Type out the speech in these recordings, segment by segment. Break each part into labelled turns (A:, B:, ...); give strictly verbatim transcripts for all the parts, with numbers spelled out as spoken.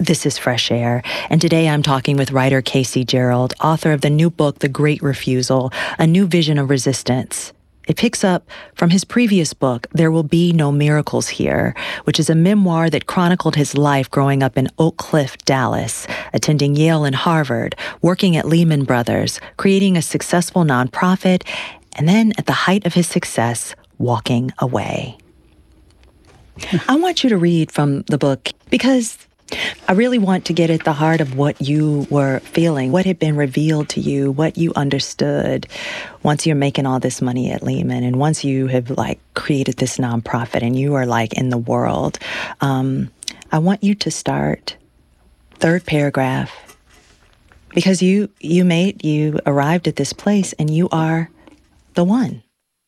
A: This is Fresh Air, and today I'm talking with writer Casey Gerald, author of the new book, The Great Refusal, A New Vision of Resistance. It picks up from his previous book, There Will Be No Miracles Here, which is a memoir that chronicled his life growing up in Oak Cliff, Dallas, attending Yale and Harvard, working at Lehman Brothers, creating a successful nonprofit, and then at the height of his success, walking away. I want you to read from the book because I really want to get at the heart of what you were feeling, what had been revealed to you, what you understood once you're making all this money at Lehman and once you have like created this nonprofit and you are like in the world. Um, I want you to start third paragraph because you you made you arrived at this place and you are the one.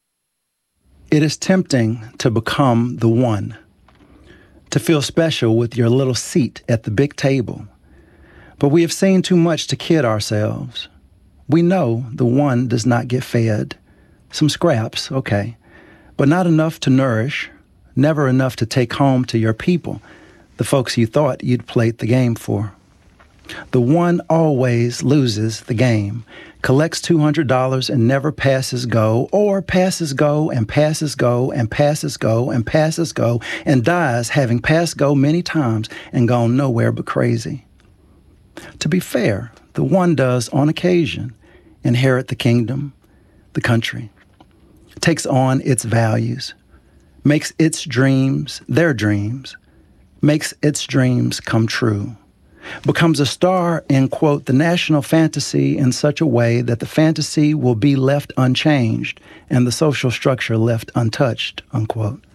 B: It is tempting to become the one, to feel special with your little seat at the big table. But we have seen too much to kid ourselves. We know the one does not get fed. Some scraps, okay, but not enough to nourish, never enough to take home to your people, the folks you thought you'd played the game for. The one always loses the game, collects two hundred dollars and never passes go, or passes go and passes go and passes go and passes go and dies having passed go many times and gone nowhere but crazy. To be fair, the one does on occasion inherit the kingdom, the country, takes on its values, makes its dreams their dreams, makes its dreams come true. Becomes a star in, quote, the national fantasy in such a way that the fantasy will be left unchanged and the social structure left untouched, unquote.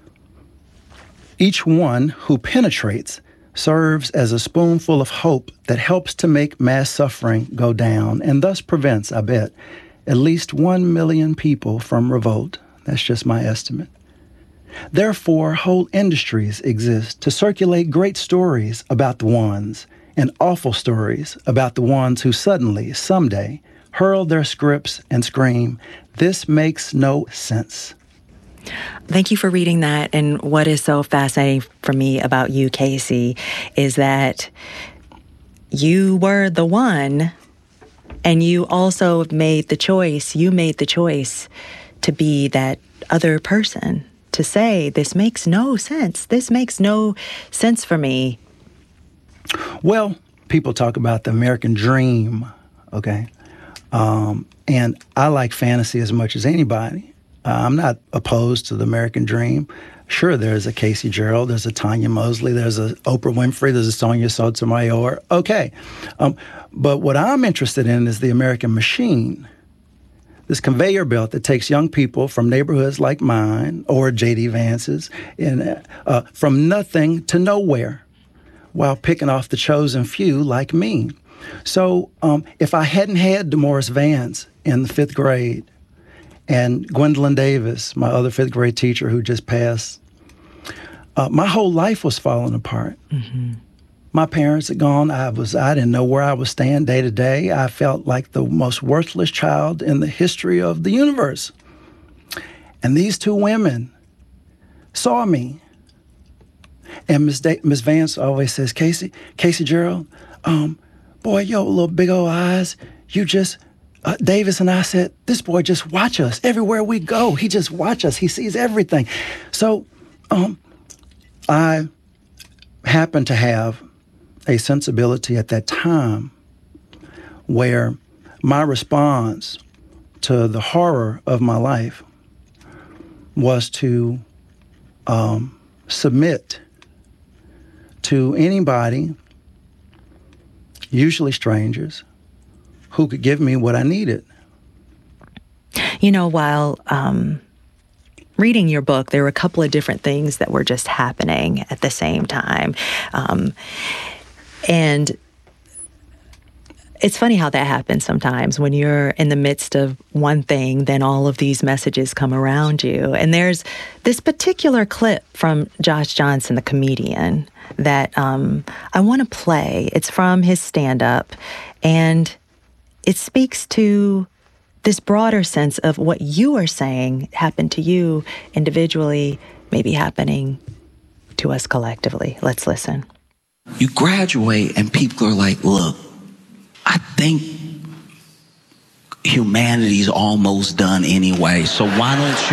B: Each one who penetrates serves as a spoonful of hope that helps to make mass suffering go down and thus prevents, I bet, at least one million people from revolt. That's just my estimate. Therefore, whole industries exist to circulate great stories about the ones and awful stories about the ones who suddenly, someday, hurl their scripts and scream, "This makes no sense."
A: Thank you for reading that. And what is so fascinating for me about you, Casey, is that you were the one, and you also made the choice, you made the choice to be that other person, to say, this makes no sense. This makes no sense for me.
B: Well, people talk about the American dream, okay? Um, and I like fantasy as much as anybody. Uh, I'm not opposed to the American dream. Sure, there's a Casey Gerald, there's a Tanya Mosley, there's a Oprah Winfrey, there's a Sonia Sotomayor. Okay. Um, but what I'm interested in is the American machine. This conveyor belt that takes young people from neighborhoods like mine or J D Vance's in, uh, from nothing to nowhere, while picking off the chosen few like me. So um, if I hadn't had DeMorris Vance in the fifth grade and Gwendolyn Davis, my other fifth grade teacher who just passed, uh, my whole life was falling apart. Mm-hmm. My parents had gone. I was I didn't know where I was staying day to day. I felt like the most worthless child in the history of the universe. And these two women saw me. And Miss Da- Miss Vance always says, Casey, Casey Gerald, um, boy, yo, little big old eyes, you just, uh, Davis and I said, this boy just watch us everywhere we go. He just watch us. He sees everything. So um, I happened to have a sensibility at that time where my response to the horror of my life was to um, submit to anybody, usually strangers, who could give me what I needed.
A: You know, while um, reading your book, there were a couple of different things that were just happening at the same time. Um, and it's funny how that happens sometimes. When you're in the midst of one thing, then all of these messages come around you. And there's this particular clip from Josh Johnson, the comedian, that um, I want to play. It's from his stand-up, and it speaks to this broader sense of what you are saying happened to you individually, maybe happening to us collectively. Let's listen.
C: You graduate and people are like, look, I think humanity's almost done anyway, so why don't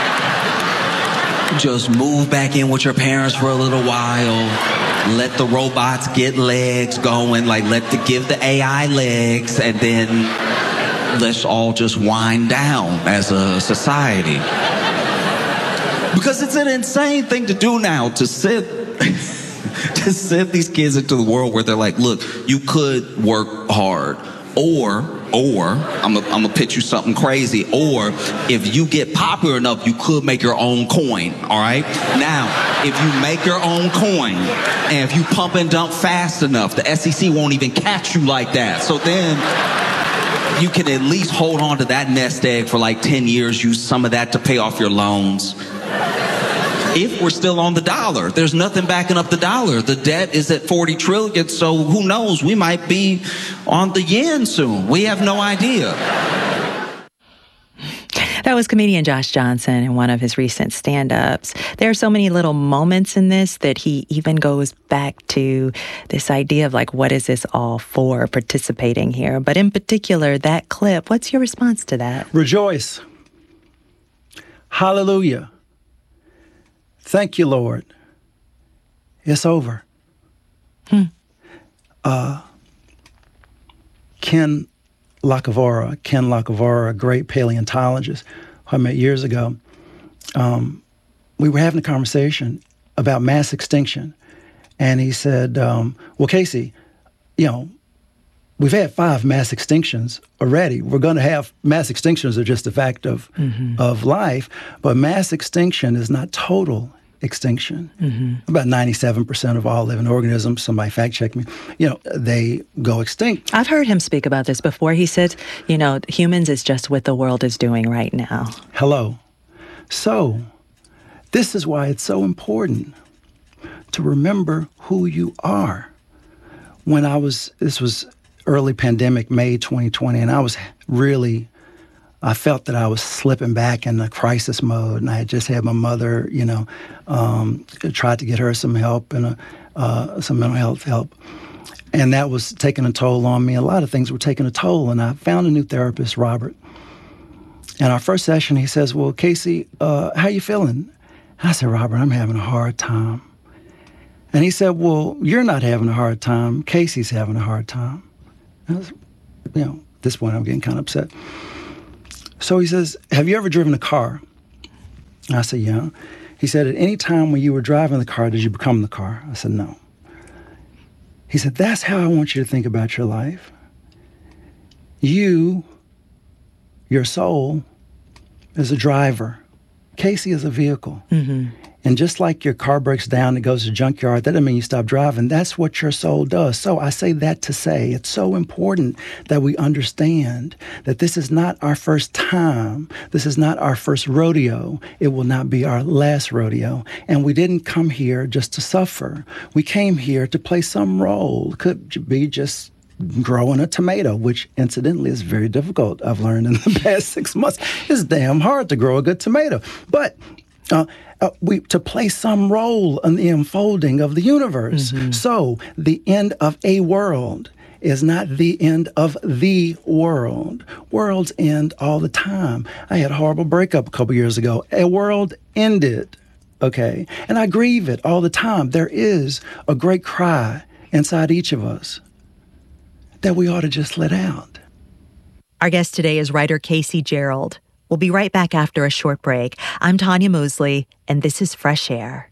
C: you just move back in with your parents for a little while, let the robots get legs going, like let the give the A I legs, and then let's all just wind down as a society. Because it's an insane thing to do now, to sit to send these kids into the world where they're like, look, you could work hard, or Or, I'm gonna pitch you something crazy, or if you get popular enough, you could make your own coin, all right? Now, if you make your own coin, and if you pump and dump fast enough, the S E C won't even catch you like that. So then, you can at least hold on to that nest egg for like ten years, use some of that to pay off your loans. If we're still on the dollar, there's nothing backing up the dollar. The debt is at forty trillion, so who knows? We might be on the yen soon. We have no idea.
A: That was comedian Josh Johnson in one of his recent stand-ups. There are so many little moments in this that he even goes back to this idea of like, what is this all for, participating here? But in particular, that clip, what's your response to that?
B: Rejoice. Hallelujah. Thank you, Lord. It's over.
A: Hmm.
B: Uh, Ken Lacavora, Ken Lacavora, a great paleontologist who I met years ago, um, we were having a conversation about mass extinction. And he said, um, well, Casey, you know, we've had five mass extinctions already. We're going to have mass extinctions are just a fact of, mm-hmm. of life. But mass extinction is not total extinction. Mm-hmm. About ninety-seven percent of all living organisms, somebody fact check me, you know, they go extinct.
A: I've heard him speak about this before. He said, you know, humans is just what the world is doing right now.
B: Hello. So this is why it's so important to remember who you are. When I was, this was early pandemic, May twenty twenty, and I was really I felt that I was slipping back in the crisis mode, and I had just had my mother, you know, um, tried to get her some help and a, uh, some mental health help. And that was taking a toll on me. A lot of things were taking a toll, and I found a new therapist, Robert. And our first session, he says, well, Casey, uh, how you feeling? And I said, Robert, I'm having a hard time. And he said, well, you're not having a hard time. Casey's having a hard time. And I was, you know, at this point, I'm getting kind of upset. So he says, have you ever driven a car? And I said, yeah. He said, at any time when you were driving the car, did you become the car? I said, no. He said, that's how I want you to think about your life. You, your soul, is a driver. Casey is a vehicle. Mm-hmm. And just like your car breaks down and goes to the junkyard, that doesn't mean you stop driving. That's what your soul does. So I say that to say it's so important that we understand that this is not our first time. This is not our first rodeo. It will not be our last rodeo. And we didn't come here just to suffer. We came here to play some role. It could be just growing a tomato, which incidentally is very difficult. I've learned in the past six months. It's damn hard to grow a good tomato. But uh, uh, we to play some role in the unfolding of the universe. Mm-hmm. So the end of a world is not the end of the world. Worlds end all the time. I had a horrible breakup a couple years ago. A world ended, okay? And I grieve it all the time. There is a great cry inside each of us that we ought to just let out.
A: Our guest today is writer Casey Gerald. We'll be right back after a short break. I'm Tanya Mosley, and this is Fresh Air.